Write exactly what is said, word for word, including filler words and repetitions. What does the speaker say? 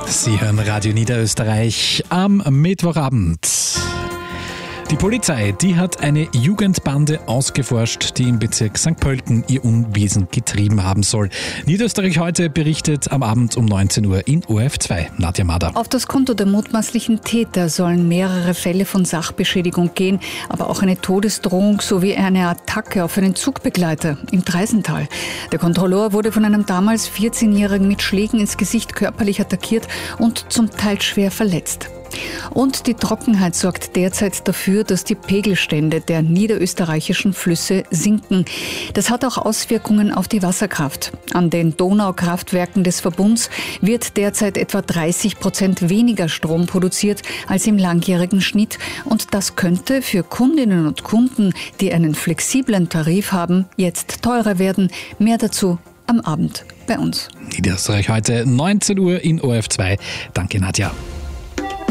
Sie hören Radio Niederösterreich am Mittwochabend. Die Polizei, die hat eine Jugendbande ausgeforscht, die im Bezirk Sankt Pölten ihr Unwesen getrieben haben soll. Niederösterreich heute berichtet am Abend um neunzehn Uhr in O R F zwei. Nadja Mader. Auf das Konto der mutmaßlichen Täter sollen mehrere Fälle von Sachbeschädigung gehen, aber auch eine Todesdrohung sowie eine Attacke auf einen Zugbegleiter im Treisental. Der Kontrolleur wurde von einem damals vierzehnjährigen mit Schlägen ins Gesicht körperlich attackiert und zum Teil schwer verletzt. Und die Trockenheit sorgt derzeit dafür, dass die Pegelstände der niederösterreichischen Flüsse sinken. Das hat auch Auswirkungen auf die Wasserkraft. An den Donaukraftwerken des Verbunds wird derzeit etwa dreißig Prozent weniger Strom produziert als im langjährigen Schnitt. Und das könnte für Kundinnen und Kunden, die einen flexiblen Tarif haben, jetzt teurer werden. Mehr dazu am Abend bei uns. Niederösterreich heute neunzehn Uhr in O R F zwei. Danke, Nadja.